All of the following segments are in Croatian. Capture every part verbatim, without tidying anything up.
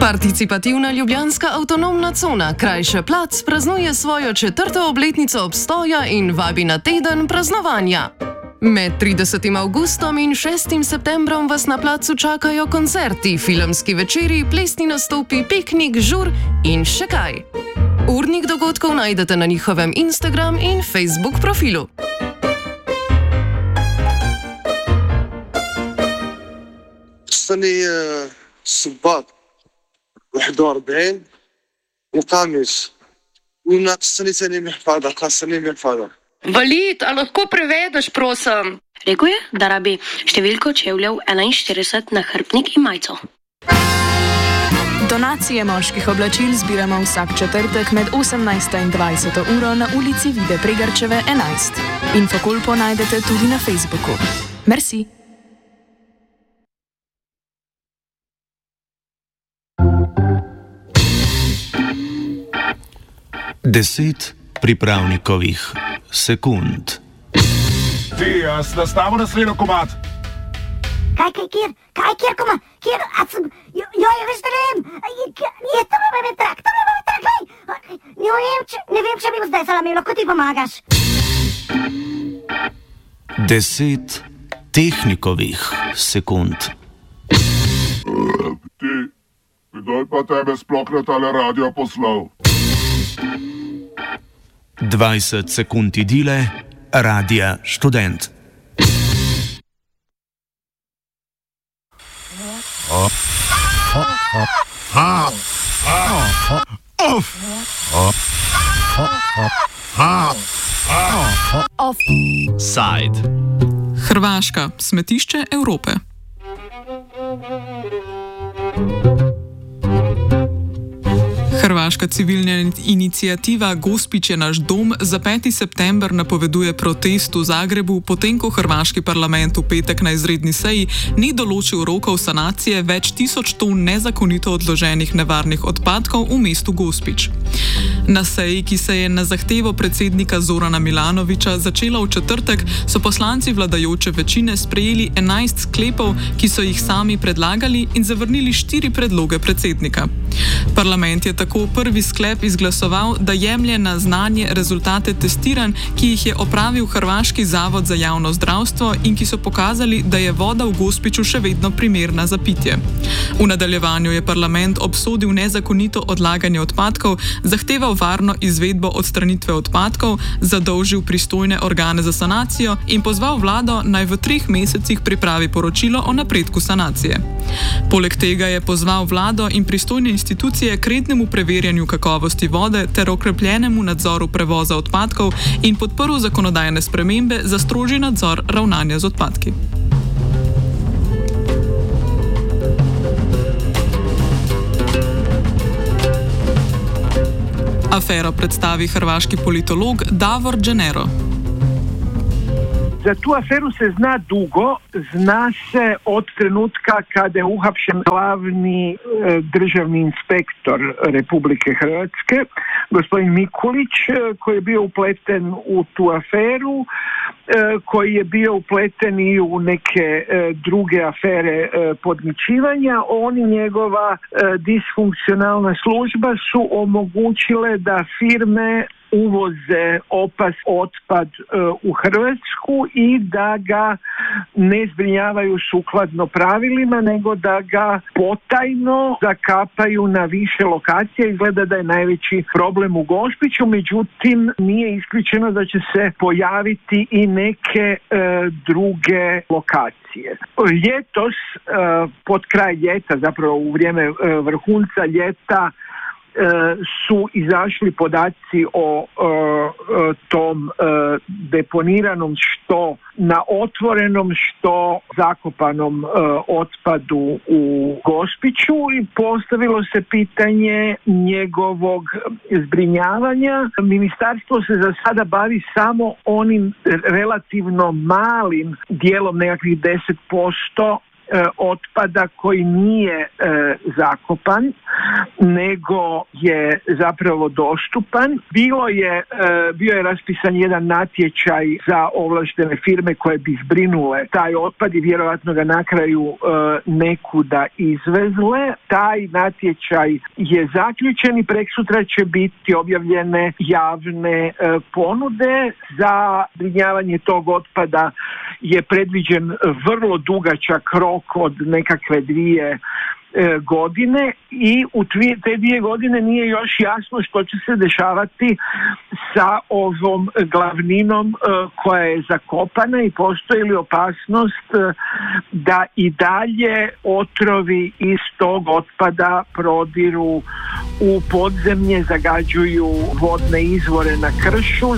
Participativna ljubljanska avtonomna cona, krajše Plac, praznuje svojo četrto obletnico obstoja in vabi na teden praznovanja. Med tridesetim avgustom in šestim septembrom vas na placu čakajo koncerti, filmski večeri, plesni nastopi, piknik, žur in še kaj. Urnik dogodkov najdete na njihovem Instagram in Facebook profilu. السنة السباط واحد وأربعين وقاميس وناق السنة ثاني محفظة خاصني محفظة. Valid, a lahko prevedeš, prosim? Rekel je, da rabi številko čevljev enainštirideset na hrbtnik in majico. Donacije moških oblačil zbiramo vsak četrtek med osemnajsto in dvajseto uro na ulici Vide Pregarčeve enajst. Infokolpo najdete tudi na Facebooku. Merci. Deset pripravnikovih sekund. Ti, jaz nastavo naslednjo komad. Kaj, kaj, kjer? Kaj, kjer, koma? Kjer? A sem... Jo, jo, je veš, da ne vem. Je to me me trak, to me me trak, lej. Ne vem, če, ne vem, če bi bo zdaj salami, lahko ti pomagaš. Deset tehnikovih sekund. Ti, kdaj pa tebe sploh na tale radio poslal? dvajset sekund idile, Radia Študent. Offside. Hrvaška, smetišče Evrope. Hrvaška civilna iniciativa Gospić je naš dom za peti september napoveduje protest v Zagrebu, potem ko hrvaški parlament v petek na izredni seji ni določil rokov sanacije več tisoč ton nezakonito odloženih nevarnih odpadkov v mestu Gospić. Na seji, ki se je na zahtevo predsednika Zorana Milanovića začela v četrtek, so poslanci vladajoče večine sprejeli enajst sklepov, ki so jih sami predlagali, in zavrnili štiri predloge predsednika. Parlament je tako prvi sklep izglasoval, da jemlje na znanje rezultate testiranj, ki jih je opravil Hrvaški zavod za javno zdravstvo in ki so pokazali, da je voda v Gospiću še vedno primerna za pitje. V nadaljevanju je parlament obsodil nezakonito odlaganje odpadkov, zahteval varno izvedbo odstranitve odpadkov, zadolžil pristojne organe za sanacijo in pozval vlado, naj v treh mesecih pripravi poročilo o napredku sanacije. Poleg tega je pozval vlado in pristojne institucije k rednemu preverjanju kakovosti vode ter okrepljenemu nadzoru prevoza odpadkov in podprl zakonodajne spremembe za strožji nadzor ravnanja z odpadki. Afero predstavi hrvaški politolog Davor Dženero. Za tu aferu se zna dugo, zna se od trenutka kada je uhapšen glavni e, državni inspektor Republike Hrvatske, gospodin Mikulić, koji je bio upleten u tu aferu, e, koji je bio upleten i u neke e, druge afere e, podmićivanja. On i njegova e, disfunkcionalna služba su omogućile da firme uvoze opas otpad e, u Hrvatsku i da ga ne zbrinjavaju sukladno pravilima, nego da ga potajno zakapaju na više lokacija. Izgleda da je najveći problem u Gospiću, međutim nije isključeno da će se pojaviti i neke e, druge lokacije. Ljetos, e, pod kraj ljeta, zapravo u vrijeme e, vrhunca ljeta, su izašli podaci o e, tom e, deponiranom što na otvorenom, što zakopanom e, otpadu u Gospiću i postavilo se pitanje njegovog zbrinjavanja. Ministarstvo se za sada bavi samo onim relativno malim dijelom, nekakvih deset posto otpada koji nije e, zakopan. nego je zapravo dostupan. Bilo je, bio je raspisan jedan natječaj za ovlaštene firme koje bi zbrinule taj otpad i vjerojatno ga na kraju nekuda izvezle. Taj natječaj je zaključen i preksutra će biti objavljene javne ponude. Za zbrinjavanje tog otpada je predviđen vrlo dugačak rok od nekakve dvije godine i u te dvije godine nije još jasno što će se dešavati sa ovom glavninom koja je zakopana i postoji li opasnost da i dalje otrovi iz tog otpada prodiru u podzemlje, zagađuju vodne izvore na kršu.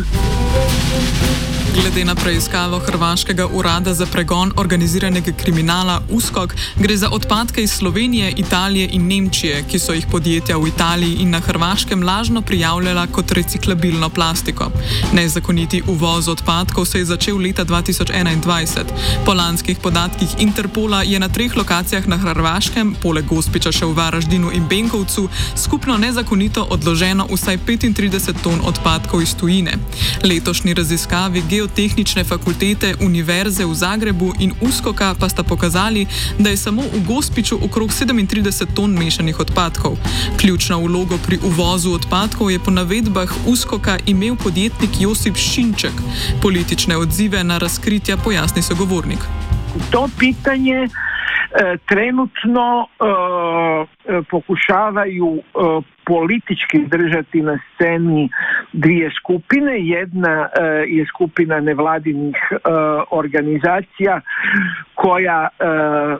Glede na preiskavo Hrvaškega urada za pregon organiziranega kriminala U S K O K, gre za odpadke iz Slovenije, Italije in Nemčije, ki so jih podjetja v Italiji in na Hrvaškem lažno prijavljala kot reciklabilno plastiko. Nezakoniti uvoz odpadkov se je začel leta dva tisoč enaindvajset. Po lanskih podatkih Interpola je na treh lokacijah na Hrvaškem, poleg Gospića še v Varaždinu in Benkovcu, skupno nezakonito odloženo vsaj petintrideset ton odpadkov iz tujine. Letošnji raziskavi Geotehnične fakultete Univerze v Zagrebu in U S K O K-a pa sta pokazali, da je samo v Gospiću okrog sedemintrideset ton mešanih odpadkov. Ključno vlogo pri uvozu odpadkov je po navedbah U S K O K-a imel podjetnik Josip Šinček. Politične odzive na razkritja pojasni sogovornik. To pitanje e, trenutno e, pokušavaju e, politički držati na sceni dvije skupine. Jedna e, je skupina nevladinih e, organizacija koja e, e,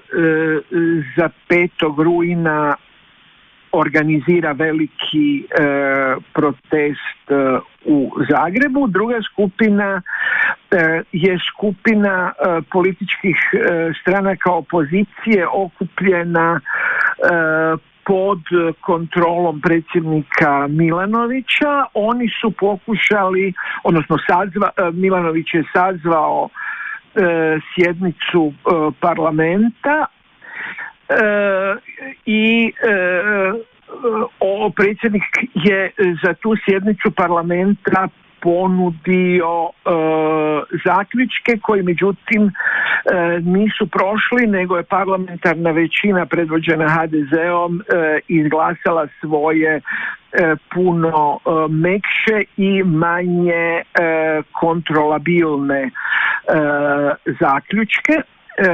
za petog rujna organizira veliki e, protest e, u Zagrebu. Druga skupina e, je skupina e, političkih e, stranaka opozicije okupljena e, pod kontrolom predsjednika Milanovića. Oni su pokušali, odnosno sazva, Milanović je sazvao e, sjednicu e, parlamenta e, i e, o, predsjednik je za tu sjednicu parlamenta ponudio e, zaključke koji međutim e, nisu prošli, nego je parlamentarna većina predvođena ha de zeom e, izglasala svoje e, puno e, mekše i manje e, kontrolabilne e, zaključke. E,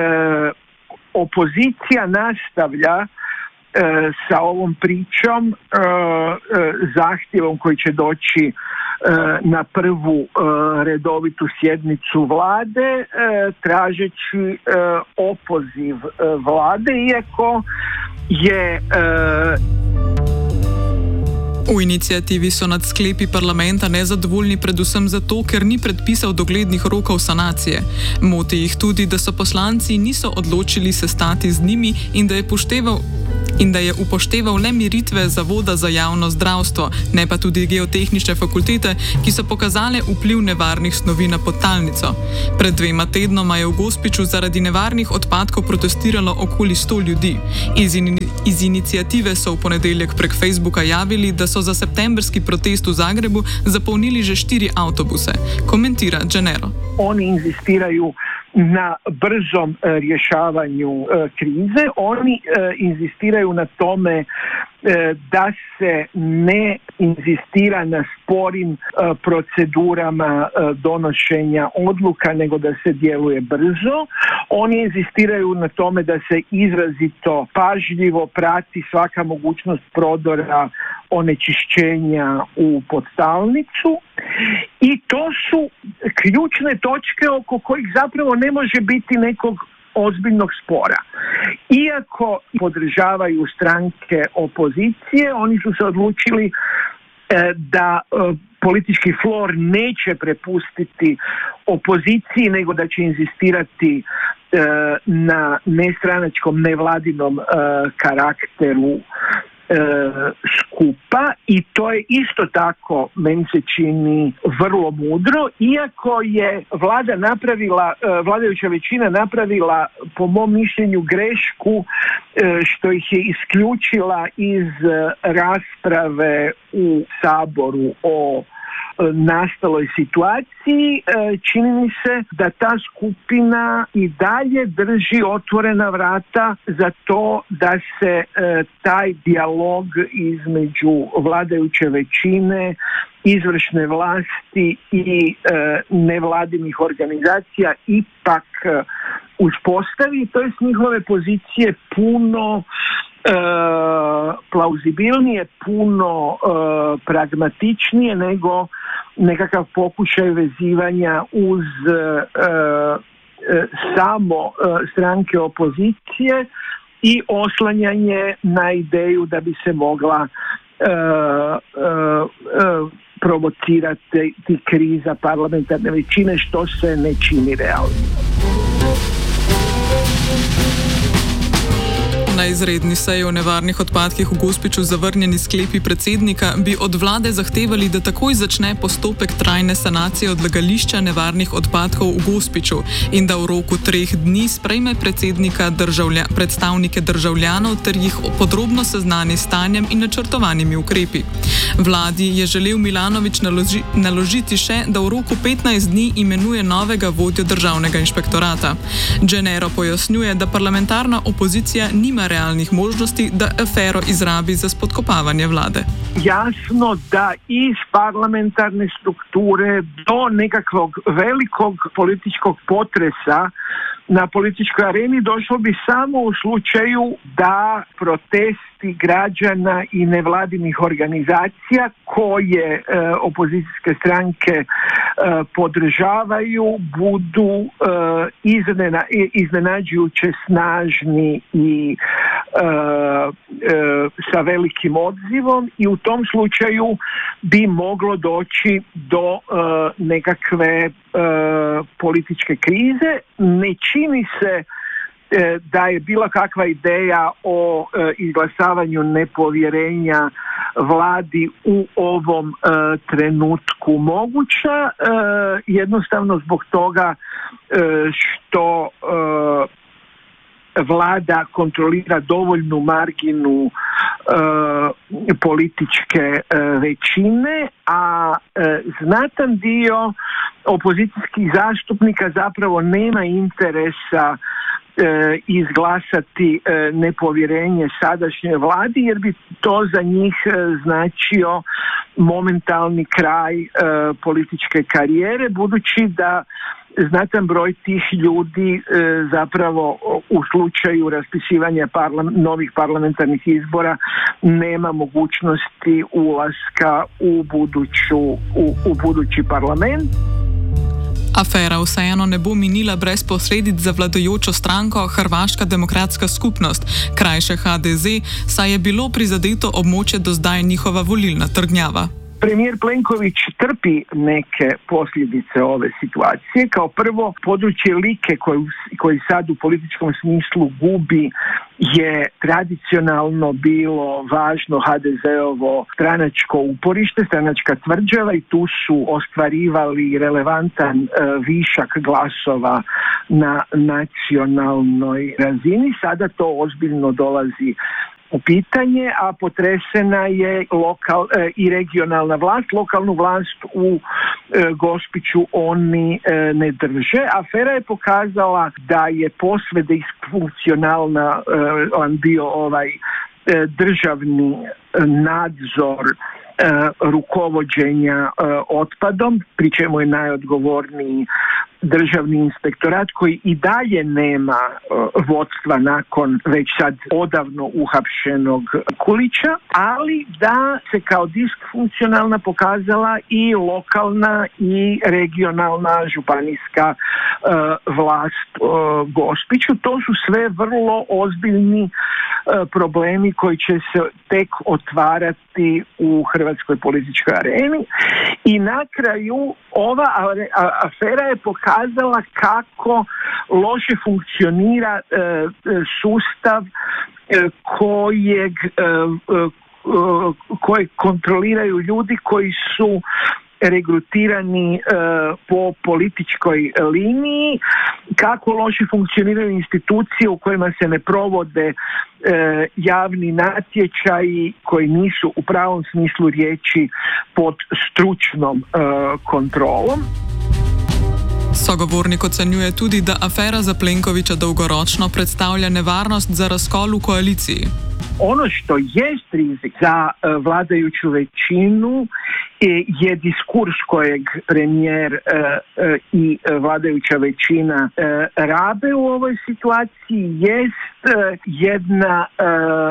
opozicija nastavlja E, sa ovom pričom, e, e, zahtjevom koji će doći e, na prvu e, redovitu sjednicu vlade, e, tražeći e, opoziv e, vlade, iako je e, V inicijativi so nad sklepi parlamenta nezadovoljni predvsem zato, ker ni predpisal doglednih rokov sanacije. Moti jih tudi, da so poslanci niso odločili sestati z njimi in da je pošteval in da je upošteval le meritve Zavoda za javno zdravstvo, ne pa tudi Geotehnične fakultete, ki so pokazale vpliv nevarnih snovi na podtalnico. Pred dvema tednoma je v Gospiću zaradi nevarnih odpadkov protestiralo okoli sto ljudi. Iz, in, iz inicijative so v ponedeljek prek Facebooka javili, da so za septembrski protest v Zagrebu zapolnili že štiri avtobuse. Komentira Gennaro. Oni inzistiraju na brzom e, rješavanju e, krize. Oni e, inzistiraju na tome e, da se ne inzistira na sporim e, procedurama e, donošenja odluka, nego da se djeluje brzo. Oni inzistiraju na tome da se izrazito pažljivo prati svaka mogućnost prodora onečišćenja u podtalnicu. I to su ključne točke oko kojih zapravo ne može biti nekog ozbiljnog spora. Iako podržavaju stranke opozicije, oni su se odlučili e, da e, politički flor neće prepustiti opoziciji, nego da će inzistirati e, na nestranačkom, nevladinom e, karakteru E, skupa i to je isto tako, meni se čini, vrlo mudro, iako je vlada napravila, vladajuća većina napravila po mom mišljenju grešku što ih je isključila iz rasprave u Saboru o nastaloj situaciji. Čini mi se da ta skupina i dalje drži otvorena vrata za to da se taj dijalog između vladajuće većine, izvršne vlasti i nevladinih organizacija ipak uspostavi. To je s njihove pozicije puno E, plauzibilnije, puno e, pragmatičnije nego nekakav pokušaj vezivanja uz e, e, samo e, stranke opozicije i oslanjanje na ideju da bi se mogla e, e, e, provocirati kriza parlamentarne većine, što se ne čini realno. Na izredni seji o nevarnih odpadkih v Gospiću zavrnjeni sklepi predsednika bi od vlade zahtevali, da takoj začne postopek trajne sanacije odlagališča nevarnih odpadkov v Gospiću in da v roku treh dni sprejme predsednika državlja, predstavnike državljanov ter jih podrobno seznani s stanjem in načrtovanimi ukrepi. Vladi je želel Milanović naloži, naložiti še, da v roku petnajst dni imenuje novega vodjo državnega inšpektorata. Gennaro pojasnjuje, da parlamentarna opozicija nima realnih možnosti, da afero izrabi za spodkopavanje vlade. Jasno da iz parlamentarne strukture do nekakvog velikog političkog potresa na političkoj areni došlo bi samo u slučaju da protesti građana i nevladinih organizacija koje e, opozicijske stranke e, podržavaju budu e, iznena, iznenađujuće snažni i e, e, sa velikim odzivom i u tom slučaju bi moglo doći do e, nekakve e, političke krize. Ne čini se e, da je bila kakva ideja o e, izglasavanju nepovjerenja vladi u ovom e, trenutku moguća, e, jednostavno zbog toga e, što e, vlada kontrolira dovoljnu marginu e, političke e, većine, a e, znatan dio opozicijskih zastupnika zapravo nema interesa e, izglasati e, nepovjerenje sadašnjoj vladi, jer bi to za njih e, značio momentalni kraj e, političke karijere, budući da znatan broj tih ljudi e, zapravo u slučaju raspisivanja parla- novih parlamentarnih izbora nema mogućnosti ulaska u, buduću, u, u budući parlament. Afera vseeno ne bo minila brez posledic za vladajočo stranko Hrvaška demokratska skupnost, krajše H D Z, saj je bilo prizadeto območje do zdaj njihova volilna trdnjava. Premijer Plenković trpi neke posljedice ove situacije. Kao prvo, područje Like koji, koji sad u političkom smislu gubi je tradicionalno bilo važno H D Z-ovo stranačko uporište, stranačka tvrđava i tu su ostvarivali relevantan e, višak glasova na nacionalnoj razini. Sada to ozbiljno dolazi u pitanje, a potresena je lokal e, i regionalna vlast. Lokalnu vlast u e, Gospiću oni e, ne drže. Afera je pokazala da je posve disfunkcionalna e, bio ovaj e, državni nadzor e, rukovođenja e, otpadom, pri čemu je najodgovorniji državni inspektorat koji i dalje nema uh, vodstva nakon već sad odavno uhapšenog Kulića, ali da se kao disfunkcionalna pokazala i lokalna i regionalna županijska uh, vlast uh, Gospiću. To su sve vrlo ozbiljni uh, problemi koji će se tek otvarati u hrvatskoj političkoj areni. I na kraju ova afera je pokazala kako loše funkcionira e, sustav kojeg koje kontroliraju ljudi koji su regrutirani e, po političkoj liniji, kako loše funkcioniraju institucije u kojima se ne provode e, javni natječaji koji nisu u pravom smislu riječi pod stručnom e, kontrolom. Sogovornik ocenjuje tudi, da afera za Plenkovića dolgoročno predstavlja nevarnost za razkol u koaliciji. Ono što jest rizik za uh, vladajuću većinu je, je diskurs kojeg premijer uh, uh, i uh, vladajuća većina uh, rabe u ovoj situaciji, jest uh, jedna uh,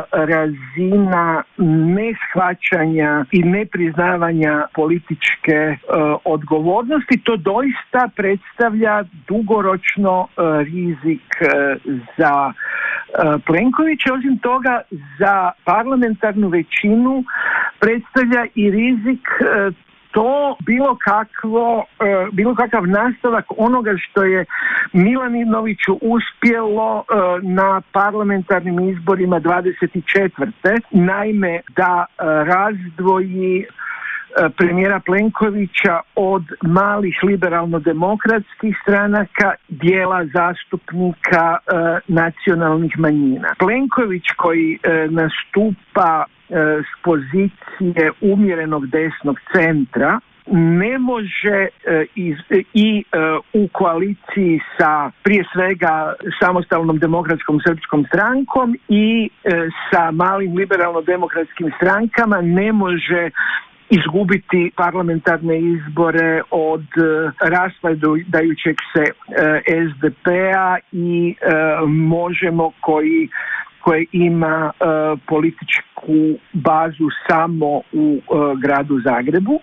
razina neshvaćanja i nepriznavanja političke uh, odgovornosti. To doista predstavlja dugoročno uh, rizik uh, za uh, Plenkovića. Osim toga, za parlamentarnu većinu predstavlja i rizik to bilo kakvo, bilo kakav nastavak onoga što je Milanoviću uspjelo na parlamentarnim izborima dvadeset četvrte. Naime, da razdvoji premijera Plenkovića od malih liberalno-demokratskih stranaka, dijela zastupnika e, nacionalnih manjina. Plenković koji e, nastupa e, s pozicije umjerenog desnog centra ne može e, iz, e, i e, u koaliciji sa prije svega samostalnom demokratskom srpskom strankom i e, sa malim liberalno-demokratskim strankama ne može izgubiti parlamentarne izbore od uh, raspadajućeg se uh, es de pe-a i uh, Možemo koji koje ima uh, političku bazu samo u uh, gradu Zagrebu.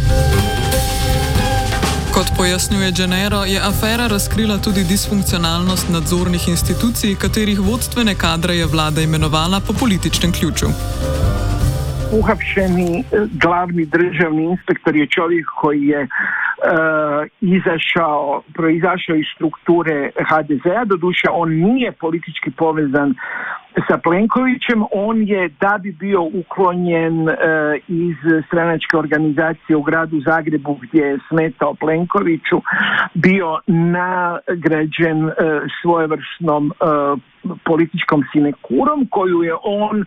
Kot pojasnjuje Gennaro, je afera razkrila tudi disfunkcionalnost nadzornih institucij, katerih vodstvene kadre je vlada imenovala po političnem ključu. Uhapšeni glavni državni inspektor je čovjek koji je e, izašao, proizašao iz strukture ha de ze-a, doduše on nije politički povezan sa Plenkovićem, on je da bi bio uklonjen e, iz stranačke organizacije u gradu Zagrebu gdje je smetao Plenkoviću, bio nagrađen e, svojevrsnom e, političkom sinekurom koju je on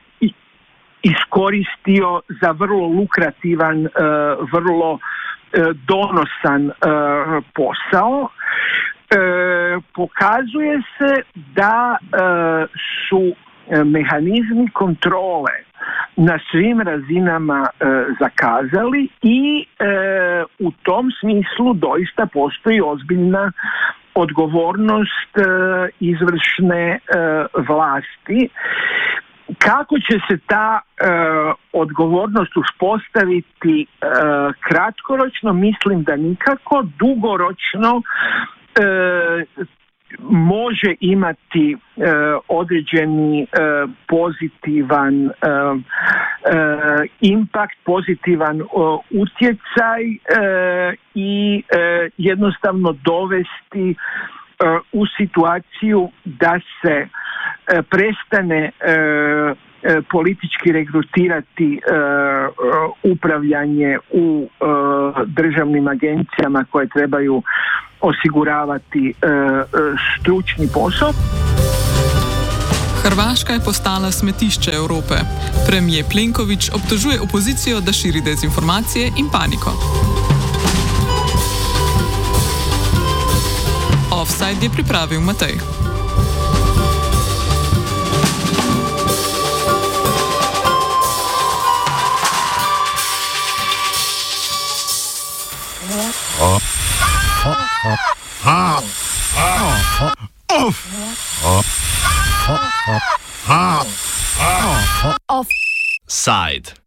iskoristio za vrlo lukrativan, uh, vrlo uh, donosan uh, posao. Uh, pokazuje se da uh, su mehanizmi kontrole na svim razinama uh, zakazali i uh, u tom smislu doista postoji ozbiljna odgovornost uh, izvršne uh, vlasti. Kako će se ta e, odgovornost uspostaviti e, kratkoročno, mislim da nikako. Dugoročno e, može imati e, određeni e, pozitivan e, e, impact, pozitivan e, utjecaj e, i e, jednostavno dovesti e, u situaciju da se prestane e, e, politički regrutirati e, upravljanje u e, državnim agencijama koje trebaju osiguravati e, stručni posao. Hrvaška je postala smetišče Evrope. Premijer Plenković obtožuje opozicijo, da širi dezinformacije in paniko. Offside je pripravil Matej. Offside.